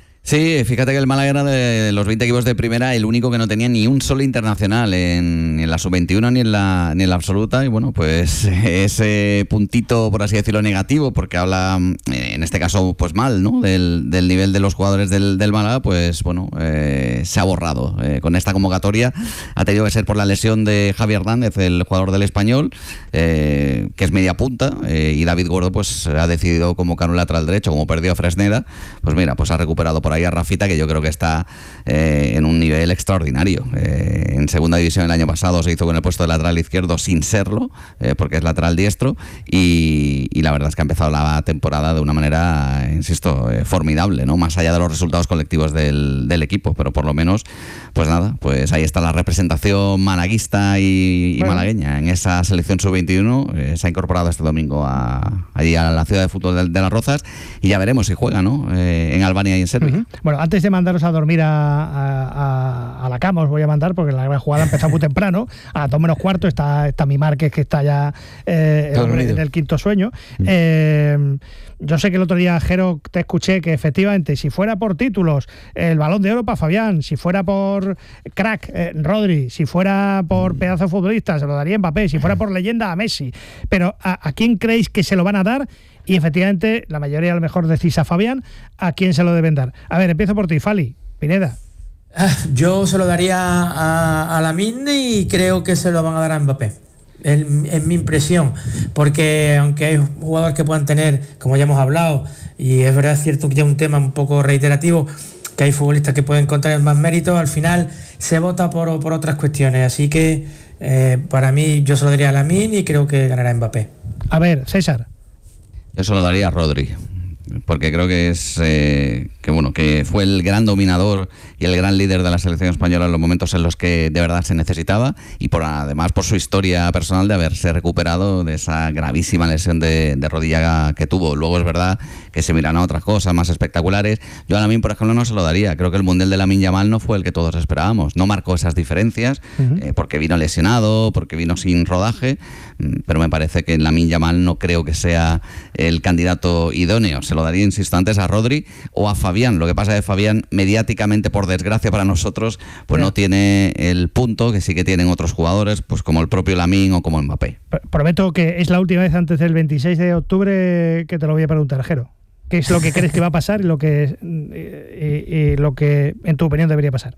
Sí, fíjate que el Málaga era de los veinte equipos de primera el único que no tenía ni un solo internacional en, ni en la sub veintiuno ni en la ni en la absoluta, y bueno, pues ese puntito, por así decirlo, negativo, porque habla en este caso pues mal, ¿no? del, del nivel de los jugadores del, del Málaga, pues bueno, eh, se ha borrado. Eh, con esta convocatoria ha tenido que ser por la lesión de Javi Hernández, el jugador del Español, eh, que es media punta, eh, y David Gordo pues ha decidido convocar un lateral derecho, como perdió a Fresneda, pues mira, pues ha recuperado por ahí a Rafita, que yo creo que está eh, en un nivel extraordinario. Eh, en segunda división el año pasado se hizo con el puesto de lateral izquierdo sin serlo, eh, porque es lateral diestro, y, y la verdad es que ha empezado la temporada de una manera, insisto, eh, formidable, ¿no? Más allá de los resultados colectivos del, del equipo, pero por lo menos, pues nada, pues ahí está la representación malaguista y, y bueno. malagueña en esa selección sub veintiuno. Eh, se ha incorporado este domingo a, allí a la ciudad de fútbol de, de Las Rozas, y ya veremos si juega, ¿no? Eh, en Albania y en Serbia. Uh-huh. Bueno, antes de mandaros a dormir a, a, a la cama, os voy a mandar, porque la gran jugada empezó muy temprano, a dos menos cuarto está, está mi Márquez, que está ya eh, en, en el quinto sueño. Mm. Eh, yo sé que el otro día, Jero, te escuché que efectivamente, si fuera por títulos, el Balón de Oro para Fabián, si fuera por crack, eh, Rodri, si fuera por pedazo de futbolista, se lo daría Mbappé, si fuera por leyenda, a Messi. Pero ¿a, a quién creéis que se lo van a dar? Y efectivamente, la mayoría a lo mejor decís a Fabián, ¿a quién se lo deben dar? A ver, empiezo por ti, Fali, Pineda. Yo se lo daría a, a Lamine, y creo que se lo van a dar a Mbappé. Es, es mi impresión, porque aunque hay jugadores que puedan tener, como ya hemos hablado, y es verdad, es cierto que ya es un tema un poco reiterativo, que hay futbolistas que pueden encontrar más méritos, al final se vota por, por otras cuestiones. Así que eh, para mí yo se lo daría a Lamine y creo que ganará Mbappé. A ver, César. Yo se lo daría a Rodri, porque creo que es eh, que que bueno, que fue el gran dominador y el gran líder de la selección española en los momentos en los que de verdad se necesitaba, y por además por su historia personal de haberse recuperado de esa gravísima lesión de, de rodilla que tuvo. Luego es verdad que se miran a otras cosas más espectaculares. Yo a Lamine, por ejemplo, no se lo daría. Creo que el Mundial de Lamine Yamal no fue el que todos esperábamos. No marcó esas diferencias, uh-huh. eh, porque vino lesionado, porque vino sin rodaje, pero me parece que Lamine Yamal no creo que sea el candidato idóneo. Se lo daría, insisto, antes a Rodri o a Fabián. Lo que pasa es que Fabián, mediáticamente, por desgracia para nosotros, pues no tiene el punto que sí que tienen otros jugadores, pues como el propio Lamine o como Mbappé. Prometo que es la última vez antes del veintiséis de octubre que te lo voy a preguntar, Jero. ¿Qué es lo que crees que va a pasar y lo que, y, y lo que en tu opinión debería pasar?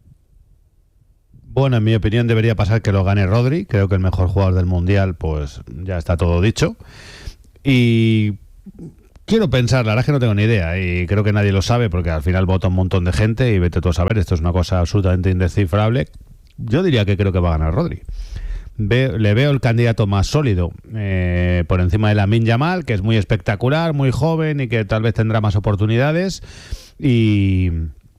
Bueno, en mi opinión debería pasar que lo gane Rodri. Creo que el mejor jugador del Mundial, pues ya está todo dicho. Y quiero pensar, la verdad es que no tengo ni idea, y creo que nadie lo sabe porque al final vota un montón de gente y vete tú a saber, esto es una cosa absolutamente indescifrable. Yo diría que creo que va a ganar Rodri. Ve, le veo el candidato más sólido, eh, por encima de Lamine Yamal, que es muy espectacular, muy joven y que tal vez tendrá más oportunidades, y...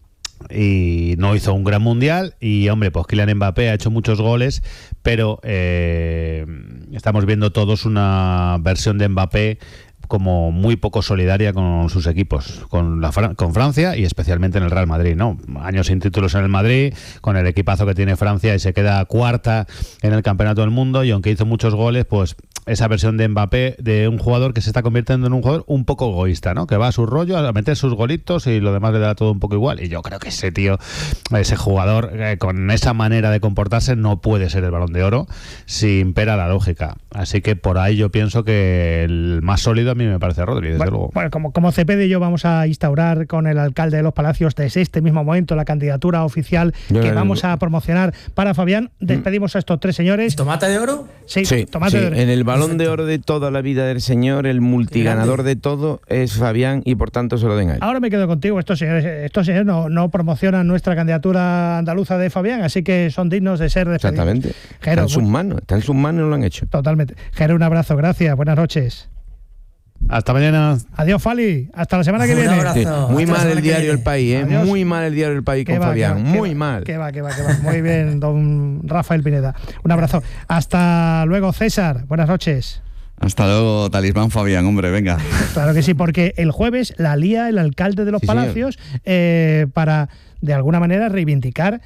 y no hizo un gran mundial. Y hombre, pues Kylian Mbappé ha hecho muchos goles, pero eh, estamos viendo todos una versión de Mbappé como muy poco solidaria con sus equipos, con la con Francia y especialmente en el Real Madrid, ¿no? Años sin títulos en el Madrid, con el equipazo que tiene Francia, y se queda cuarta en el Campeonato del Mundo, y aunque hizo muchos goles, pues esa versión de Mbappé, de un jugador que se está convirtiendo en un jugador un poco egoísta, ¿no? Que va a su rollo, a meter sus golitos y lo demás le da todo un poco igual. Y yo creo que ese tío, ese jugador, eh, con esa manera de comportarse, no puede ser el Balón de Oro si impera la lógica. Así que por ahí yo pienso que el más sólido a mí me parece Rodri, desde bueno, luego. Bueno, como, como Cepeda y yo vamos a instaurar con el alcalde de Los Palacios desde este mismo momento la candidatura oficial yo que vamos a promocionar para Fabián. Despedimos a estos tres señores. ¿Tomate de oro? Sí, sí, tomate sí. de oro. En el Balón de Oro de toda la vida del señor, el multiganador de todo es Fabián, y por tanto se lo den a él. Ahora me quedo contigo. Estos señores, estos señores no, no promocionan nuestra candidatura andaluza de Fabián, así que son dignos de ser despedidos. Exactamente. Jero, está en sus manos, está en sus manos y no lo han hecho. Totalmente. Jero, un abrazo, gracias, buenas noches. Hasta mañana. Adiós, Fali. Hasta la semana que viene. Sí, muy mal el diario El País, ¿eh? Adiós. Muy mal el diario El País con va, Fabián. Va, muy va, mal. Que va, que va, que va. Muy bien, don Rafael Pineda. Un abrazo. Hasta luego, César. Buenas noches. Hasta luego, Talismán Fabián, hombre, venga. Claro que sí, porque el jueves la lía el alcalde de Los sí, Palacios eh, para, de alguna manera, reivindicar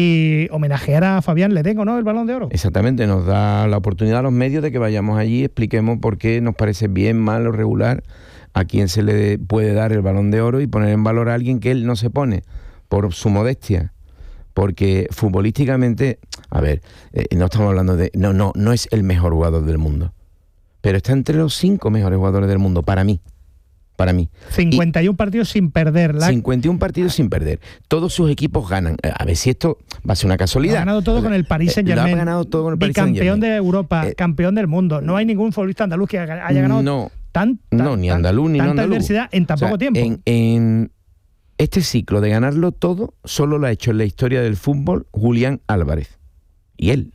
y homenajear a Fabián Ledengo, ¿no? El Balón de Oro. Exactamente, nos da la oportunidad a los medios de que vayamos allí y expliquemos por qué nos parece bien, mal o regular a quién se le puede dar el Balón de Oro, y poner en valor a alguien que él no se pone por su modestia. Porque futbolísticamente, a ver, eh, no estamos hablando de... No, no, no es el mejor jugador del mundo, pero está entre los cinco mejores jugadores del mundo, para mí. Para mí. cincuenta y uno y partidos sin perder. La... cincuenta y uno partidos sin perder. Todos sus equipos ganan. A ver si esto va a ser una casualidad. Ha ganado todo con el Paris Saint-Germain. Ha ganado todo con el Paris Saint-Germain. Bicampeón de Europa, eh, campeón del mundo. No hay ningún futbolista andaluz que haya ganado no, tan, tan, no, ni andaluz, ni tanta no andaluz. diversidad en tan o sea, poco tiempo. En, en este ciclo de ganarlo todo, solo lo ha hecho en la historia del fútbol Julián Álvarez. Y él.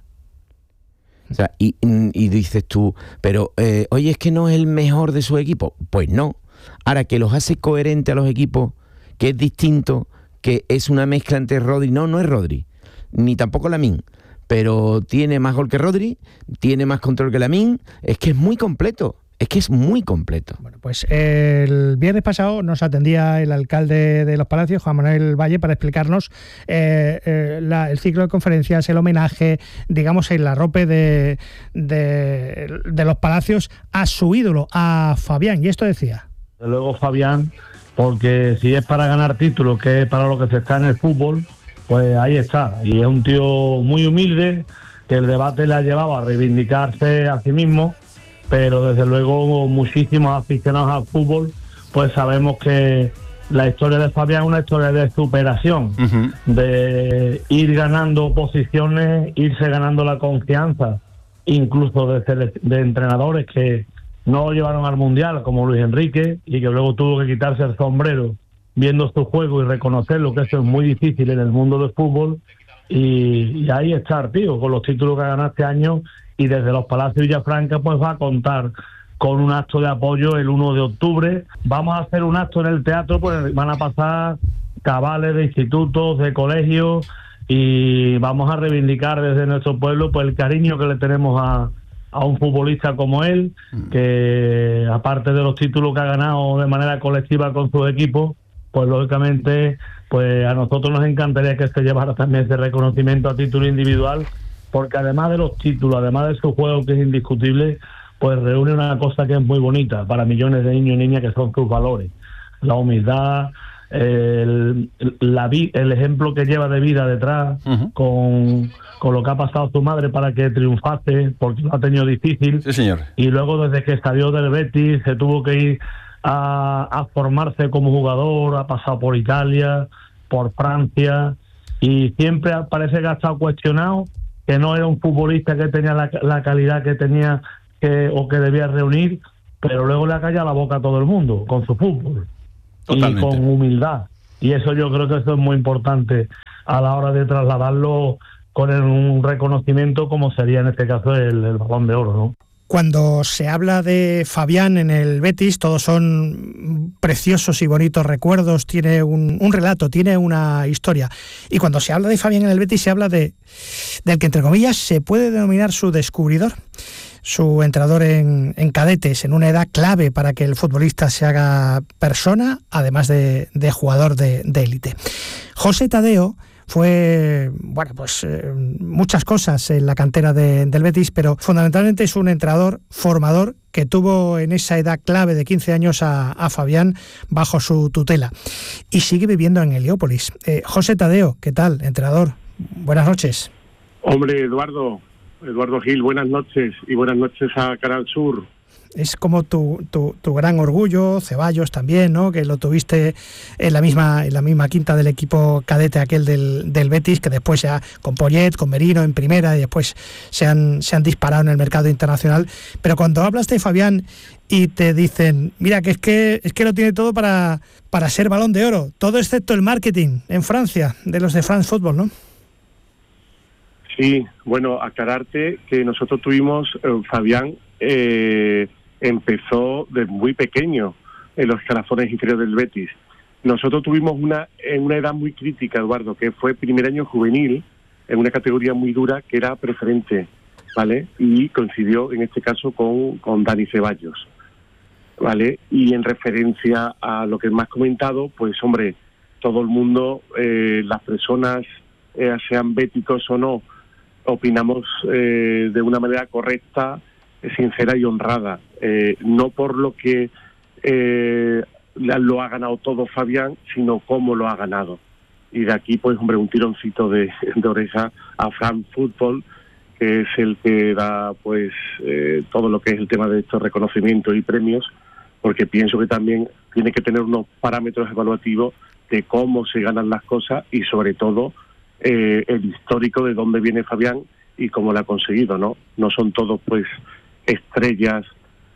O sea, y, y dices tú, pero eh, oye, es que no es el mejor de su equipo. Pues no. Ahora, que los hace coherentes a los equipos, que es distinto, que es una mezcla entre Rodri. No, no es Rodri, ni tampoco Lamine, pero tiene más gol que Rodri, tiene más control que Lamine. Es que es muy completo. Es que es muy completo. Bueno, pues el viernes pasado nos atendía el alcalde de Los Palacios, Juan Manuel Valle, para explicarnos eh, eh, la, el ciclo de conferencias, el homenaje, digamos, el arrope de, de, de Los Palacios a su ídolo, a Fabián. Y esto decía. Luego Fabián, porque si es para ganar títulos, que es para lo que se está en el fútbol, pues ahí está. Y es un tío muy humilde, que el debate le ha llevado a reivindicarse a sí mismo, pero desde luego muchísimos aficionados al fútbol pues sabemos que la historia de Fabián es una historia de superación, uh-huh. de ir ganando posiciones, irse ganando la confianza, incluso de, sele- de entrenadores que no lo llevaron al Mundial, como Luis Enrique, y que luego tuvo que quitarse el sombrero viendo su juego y reconocerlo, que eso es muy difícil en el mundo del fútbol, y, y ahí está, tío, con los títulos que ha ganado este año, y desde Los Palacios y Villafranca pues va a contar con un acto de apoyo el uno de octubre. Vamos a hacer un acto en el teatro, pues van a pasar cabales de institutos, de colegios, y vamos a reivindicar desde nuestro pueblo pues el cariño que le tenemos a, a un futbolista como él, que aparte de los títulos que ha ganado de manera colectiva con su equipo, pues lógicamente pues a nosotros nos encantaría que se llevara también ese reconocimiento a título individual, porque además de los títulos, además de su juego que es indiscutible, pues reúne una cosa que es muy bonita para millones de niños y niñas, que son sus valores, la humildad, el, la, el ejemplo que lleva de vida detrás, uh-huh. con, con lo que ha pasado su madre para que triunfase, porque lo ha tenido difícil. Sí, señor. Y luego desde que salió del Betis se tuvo que ir a, a formarse como jugador, ha pasado por Italia, por Francia, y siempre parece que ha estado cuestionado, que no era un futbolista que tenía la, la calidad que tenía que, o que debía reunir, pero luego le ha callado la boca a todo el mundo con su fútbol. Totalmente. Y con humildad. Y eso yo creo que eso es muy importante a la hora de trasladarlo con el, un reconocimiento como sería en este caso el, el Balón de Oro, ¿no? Cuando se habla de Fabián en el Betis, todos son preciosos y bonitos recuerdos, tiene un, un relato, tiene una historia. Y cuando se habla de Fabián en el Betis, se habla de del que, entre comillas, se puede denominar su descubridor, su entrenador en, en cadetes, en una edad clave para que el futbolista se haga persona, además de, de jugador de élite. José Tadeo fue, bueno, pues eh, muchas cosas en la cantera de, del Betis, pero fundamentalmente es un entrenador formador que tuvo en esa edad clave de quince años a, a Fabián bajo su tutela y sigue viviendo en Heliópolis. Eh, José Tadeo, ¿qué tal, entrenador? Buenas noches. Hombre, Eduardo, Eduardo Gil, buenas noches y buenas noches a Canal Sur. Es como tu, tu, tu gran orgullo, Ceballos también, ¿no? Que lo tuviste en la misma en la misma quinta del equipo cadete aquel del, del Betis, que después ya con Poyet, con Merino en primera y después se han, se han disparado en el mercado internacional. Pero cuando hablas de Fabián y te dicen, mira, que es que es que lo tiene todo para, para ser Balón de Oro, todo excepto el marketing en Francia, de los de France Football, ¿no? Sí, bueno, aclararte que nosotros tuvimos, eh, Fabián, eh, empezó de muy pequeño en los escalafones inferiores del Betis. Nosotros tuvimos una en una edad muy crítica, Eduardo, que fue primer año juvenil, en una categoría muy dura que era preferente, ¿vale? Y coincidió en este caso con, con Dani Ceballos, ¿vale? Y en referencia a lo que me has comentado, pues hombre, todo el mundo, eh, las personas, eh, sean béticos o no, opinamos eh, de una manera correcta, sincera y honrada, eh, no por lo que eh, lo ha ganado todo Fabián, sino cómo lo ha ganado. Y de aquí, pues, hombre, un tironcito de, de oreja a France Football, que es el que da, pues, eh, todo lo que es el tema de estos reconocimientos y premios, porque pienso que también tiene que tener unos parámetros evaluativos de cómo se ganan las cosas y, sobre todo, eh, el histórico de dónde viene Fabián y cómo lo ha conseguido, ¿no? No son todos, pues, estrellas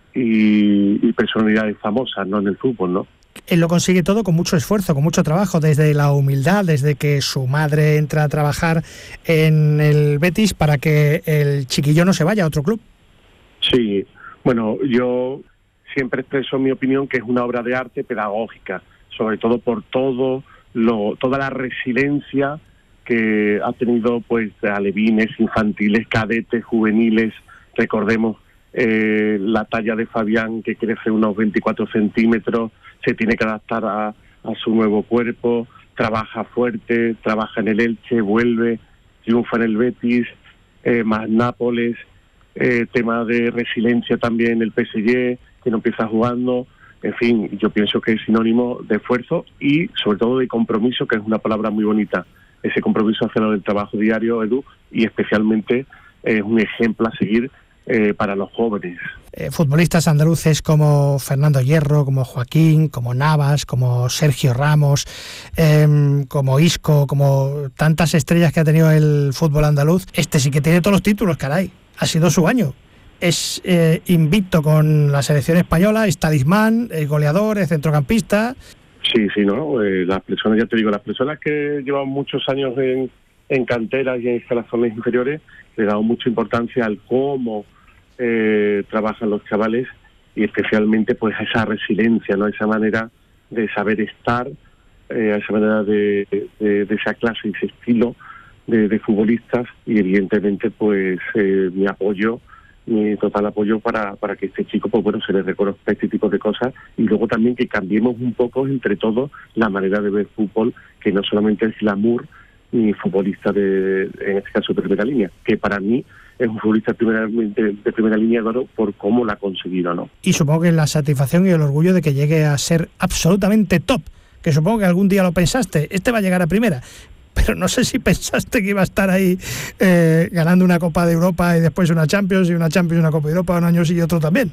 y, y personalidades famosas, ¿no?, en el fútbol, ¿no? Él lo consigue todo con mucho esfuerzo, con mucho trabajo, desde la humildad, desde que su madre entra a trabajar en el Betis para que el chiquillo no se vaya a otro club. Sí, bueno, yo siempre expreso mi opinión que es una obra de arte pedagógica, sobre todo por todo lo, toda la resiliencia que ha tenido, pues, alevines, infantiles, cadetes, juveniles. Recordemos eh, la talla de Fabián, que crece unos veinticuatro centímetros, se tiene que adaptar a, a su nuevo cuerpo, trabaja fuerte, trabaja en el Elche, vuelve, triunfa en el Betis, eh, más Nápoles, eh, tema de resiliencia también el P S G, que no empieza jugando. En fin, yo pienso que es sinónimo de esfuerzo y sobre todo de compromiso, que es una palabra muy bonita, ese compromiso hacia lo del trabajo diario, Edu, y especialmente es eh, un ejemplo a seguir Eh, para los jóvenes. Eh, futbolistas andaluces como Fernando Hierro, como Joaquín, como Navas, como Sergio Ramos, eh, como Isco, como tantas estrellas que ha tenido el fútbol andaluz. Este sí que tiene todos los títulos, caray. Ha sido su año. Es eh, invicto con la selección española, es talismán, es goleador, es centrocampista. Sí, sí, ¿no? Eh, las personas, ya te digo, las personas que llevan muchos años en, en canteras y en escalafones inferiores, le damos mucha importancia al cómo Eh, trabajan los chavales y especialmente pues a esa resiliencia, ¿no? Esa manera de saber estar, eh, a esa manera de, de, de esa clase y ese estilo de, de futbolistas, y evidentemente pues eh, mi apoyo, mi total apoyo para, para que este chico pues bueno se le reconozca este tipo de cosas, y luego también que cambiemos un poco entre todos la manera de ver fútbol, que no solamente es glamour ni futbolista de, en este caso de primera línea, que para mí es un futbolista de primera, de, de primera línea de oro por cómo lo ha conseguido, ¿no? Y supongo que la satisfacción y el orgullo de que llegue a ser absolutamente top, que supongo que algún día lo pensaste, este va a llegar a primera, pero no sé si pensaste que iba a estar ahí eh, ganando una Copa de Europa y después una Champions, y una Champions y una Copa de Europa un año sí y otro también.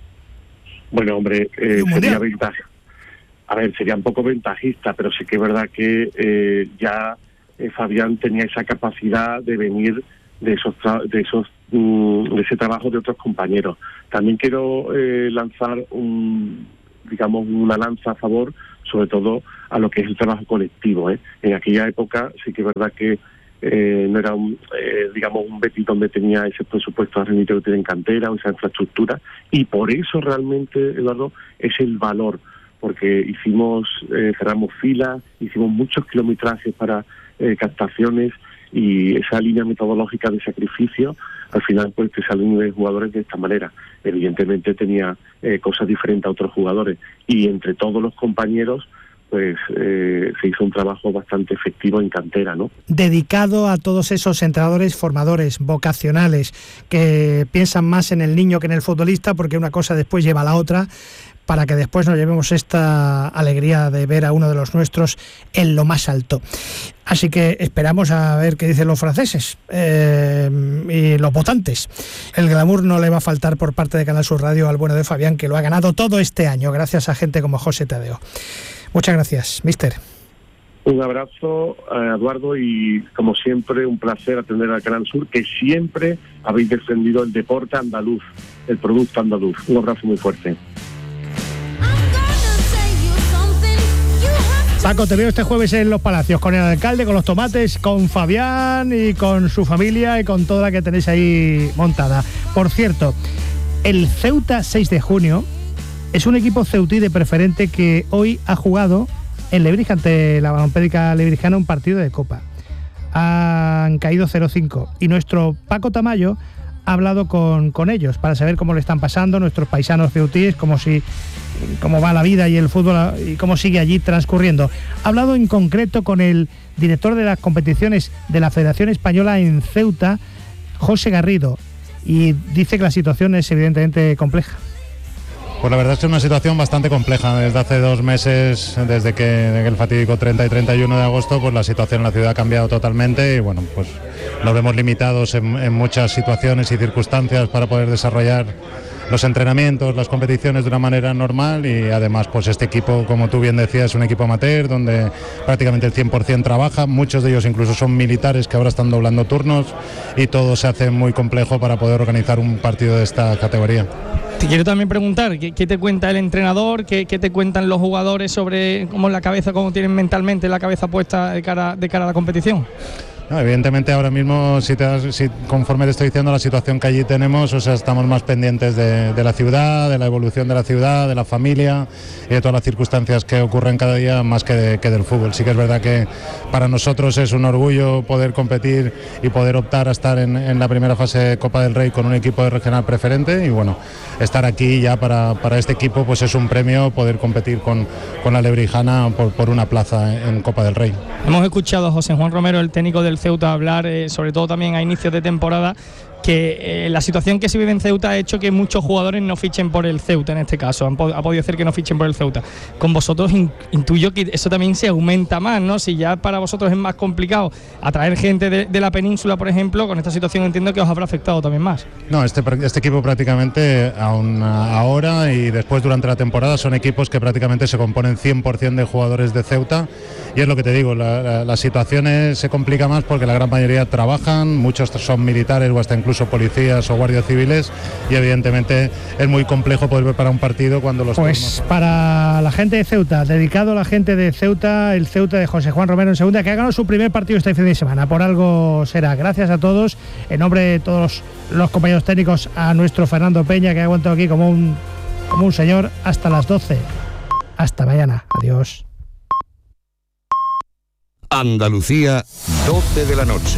Bueno, hombre, eh, sería ventaja. A ver, sería un poco ventajista, pero sí que es verdad que eh, ya eh, Fabián tenía esa capacidad de venir de esos tra- de esos mm, de ese trabajo de otros compañeros. También quiero eh, lanzar un digamos una lanza a favor, sobre todo a lo que es el trabajo colectivo, ¿eh? En aquella época sí que es verdad que eh, no era un eh, digamos un Betis donde tenía ese presupuesto a remitir que tiene en cantera o esa infraestructura, y por eso realmente, Eduardo, es el valor, porque hicimos eh, cerramos filas, hicimos muchos kilometrajes para eh, captaciones, y esa línea metodológica de sacrificio al final pues te salen de jugadores de esta manera. Evidentemente tenía eh, cosas diferentes a otros jugadores, y entre todos los compañeros pues eh, se hizo un trabajo bastante efectivo en cantera, ¿no? Dedicado a todos esos entrenadores formadores, vocacionales, que piensan más en el niño que en el futbolista, porque una cosa después lleva a la otra, para que después nos llevemos esta alegría de ver a uno de los nuestros en lo más alto. Así que esperamos a ver qué dicen los franceses eh, y los votantes. El glamour no le va a faltar por parte de Canal Sur Radio al bueno de Fabián, que lo ha ganado todo este año, gracias a gente como José Tadeo. Muchas gracias, mister. Un abrazo a Eduardo, y como siempre un placer atender al Canal Sur, que siempre habéis defendido el deporte andaluz, el producto andaluz. Un abrazo muy fuerte. Paco, te veo este jueves en Los Palacios con el alcalde, con los tomates, con Fabián y con su familia y con toda la que tenéis ahí montada. Por cierto, el Ceuta seis de junio es un equipo ceutí de preferente que hoy ha jugado en Lebrija ante la Balompédica Lebrijana un partido de Copa. Han caído cero cinco y nuestro Paco Tamayo ha hablado con, con ellos para saber cómo le están pasando nuestros paisanos ceutíes, cómo, si, cómo va la vida y el fútbol y cómo sigue allí transcurriendo. Ha hablado en concreto con el director de las competiciones de la Federación Española en Ceuta, José Garrido, y dice que la situación es evidentemente compleja. Pues la verdad es que es una situación bastante compleja. Desde hace dos meses, desde que, desde el fatídico treinta y treinta y uno de agosto, pues la situación en la ciudad ha cambiado totalmente, y bueno, pues nos vemos limitados en, en muchas situaciones y circunstancias para poder desarrollar los entrenamientos, las competiciones de una manera normal, y además pues este equipo, como tú bien decías, es un equipo amateur donde prácticamente el cien por ciento trabaja, muchos de ellos incluso son militares que ahora están doblando turnos, y todo se hace muy complejo para poder organizar un partido de esta categoría. Te quiero también preguntar, ¿qué, qué te cuenta el entrenador? ¿Qué, qué te cuentan los jugadores sobre cómo la cabeza, cómo tienen mentalmente la cabeza puesta de cara, de cara a la competición? No, evidentemente ahora mismo, si, te das, si conforme te estoy diciendo la situación que allí tenemos, o sea, estamos más pendientes de, de la ciudad, de la evolución de la ciudad, de la familia y de todas las circunstancias que ocurren cada día, más que, de, que del fútbol. Sí que es verdad que para nosotros es un orgullo poder competir y poder optar a estar en, en la primera fase de Copa del Rey con un equipo de regional preferente, y bueno, estar aquí ya para, para este equipo pues es un premio poder competir con, con la Lebrijana por, por una plaza en Copa del Rey. Hemos escuchado a José Juan Romero, el técnico del Ceuta, hablar eh, sobre todo también a inicios de temporada, que eh, la situación que se vive en Ceuta ha hecho que muchos jugadores no fichen por el Ceuta en este caso, han pod- ha podido hacer que no fichen por el Ceuta. Con vosotros in- intuyo que eso también se aumenta más, ¿no? Si ya para vosotros es más complicado atraer gente de, de la península, por ejemplo, con esta situación entiendo que os habrá afectado también más. No, este, este equipo prácticamente aún ahora y después durante la temporada son equipos que prácticamente se componen cien por ciento de jugadores de Ceuta, y es lo que te digo, la, la, la situación es, se complica más porque la gran mayoría trabajan, muchos son militares o hasta incluso policías o guardias civiles, y evidentemente es muy complejo poder preparar un partido cuando los... Pues turnos... para la gente de Ceuta, dedicado a la gente de Ceuta, el Ceuta de José Juan Romero en segunda, que ha ganado su primer partido este fin de semana, por algo será. Gracias a todos, en nombre de todos los compañeros técnicos, a nuestro Fernando Peña, que ha aguantado aquí como un como un señor hasta las doce. Hasta mañana. Adiós. Andalucía, doce de la noche.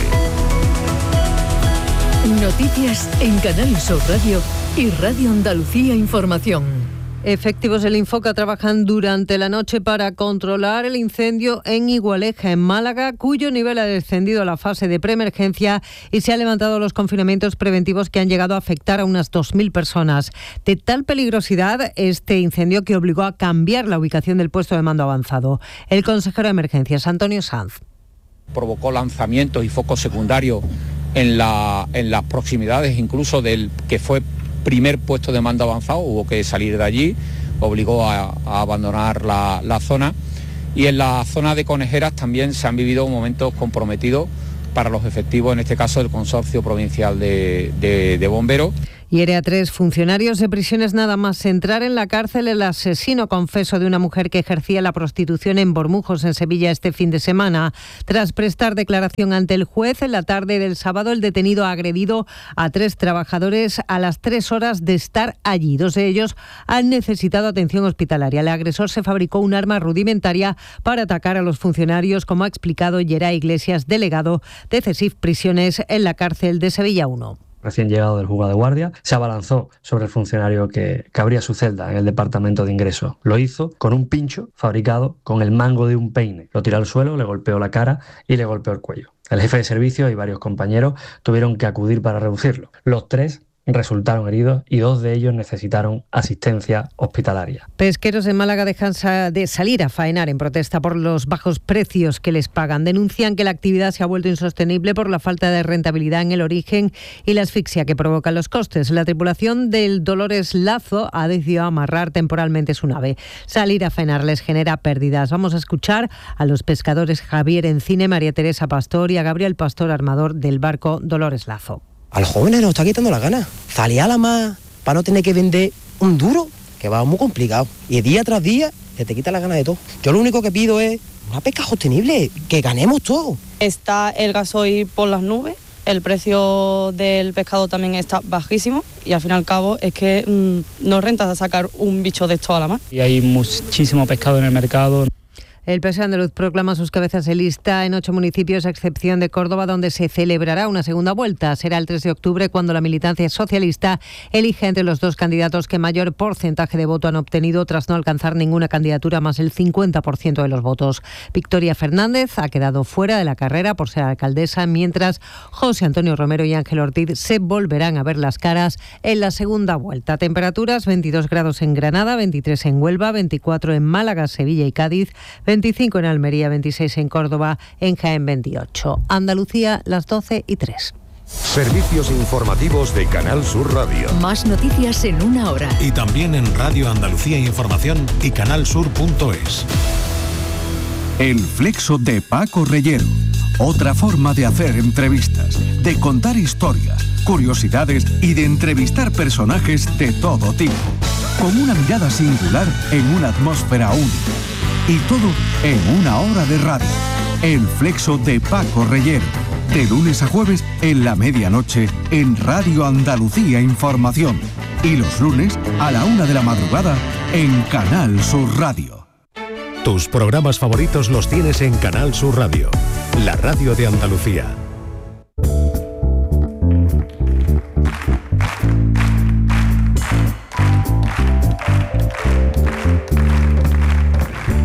Noticias en Canal Sur Radio y Radio Andalucía Información. Efectivos del Infoca trabajan durante la noche para controlar el incendio en Igualeja, en Málaga, cuyo nivel ha descendido a la fase de preemergencia y se han levantado los confinamientos preventivos que han llegado a afectar a unas dos mil personas. De tal peligrosidad este incendio que obligó a cambiar la ubicación del puesto de mando avanzado. El consejero de Emergencias, Antonio Sanz. Provocó lanzamientos y focos secundarios en, la, en las proximidades incluso del que fue primer puesto de mando avanzado, hubo que salir de allí, obligó a, a abandonar la, la zona, y en la zona de Conejeras también se han vivido momentos comprometidos para los efectivos, en este caso del Consorcio Provincial de, de, de Bomberos. Hiere a tres funcionarios de prisiones nada más entrar en la cárcel el asesino confeso de una mujer que ejercía la prostitución en Bormujos, en Sevilla, este fin de semana. Tras prestar declaración ante el juez en la tarde del sábado, el detenido ha agredido a tres trabajadores a las tres horas de estar allí. Dos de ellos han necesitado atención hospitalaria. El agresor se fabricó un arma rudimentaria para atacar a los funcionarios, como ha explicado Geray Iglesias, delegado de CESIF Prisiones en la cárcel de Sevilla uno. Recién llegado del juzgado de guardia, se abalanzó sobre el funcionario que, que abría su celda en el departamento de ingreso. Lo hizo con un pincho fabricado con el mango de un peine. Lo tiró al suelo, le golpeó la cara y le golpeó el cuello. El jefe de servicio y varios compañeros tuvieron que acudir para reducirlo. Los tres resultaron heridos y dos de ellos necesitaron asistencia hospitalaria. Pesqueros en Málaga dejan de salir a faenar en protesta por los bajos precios que les pagan. Denuncian que la actividad se ha vuelto insostenible por la falta de rentabilidad en el origen y la asfixia que provocan los costes. La tripulación del Dolores Lazo ha decidido amarrar temporalmente su nave. Salir a faenar les genera pérdidas. Vamos a escuchar a los pescadores Javier Encine, María Teresa Pastor y a Gabriel Pastor, armador del barco Dolores Lazo. A los jóvenes nos está quitando la gana. Salir a la mar para no tener que vender un duro, que va muy complicado. Y día tras día se te quita la gana de todo. Yo lo único que pido es una pesca sostenible, que ganemos todo. Está el gasoil por las nubes, el precio del pescado también está bajísimo y al fin y al cabo es que mmm, no renta sacar un bicho de esto a la mar. Y hay muchísimo pescado en el mercado. El P S O E andaluz proclama sus cabezas de lista en ocho municipios, a excepción de Córdoba, donde se celebrará una segunda vuelta. Será el tres de octubre cuando la militancia socialista elige entre los dos candidatos que mayor porcentaje de voto han obtenido tras no alcanzar ninguna candidatura más el cincuenta por ciento de los votos. Victoria Fernández ha quedado fuera de la carrera por ser alcaldesa, mientras José Antonio Romero y Ángel Ortiz se volverán a ver las caras en la segunda vuelta. Temperaturas: veintidós grados en Granada, veintitrés en Huelva, veinticuatro en Málaga, Sevilla y Cádiz, veinticinco en Almería, veintiséis en Córdoba, en Jaén veintiocho. Andalucía, las doce y tres. Servicios informativos de Canal Sur Radio. Más noticias en una hora. Y también en Radio Andalucía Información y canalsur punto es. El Flexo de Paco Reyero. Otra forma de hacer entrevistas, de contar historias, curiosidades y de entrevistar personajes de todo tipo. Con una mirada singular en una atmósfera única. Y todo en una hora de radio. El Flexo de Paco Reyero. De lunes a jueves en la medianoche en Radio Andalucía Información. Y los lunes a la una de la madrugada en Canal Sur Radio. Tus programas favoritos los tienes en Canal Sur Radio, la radio de Andalucía.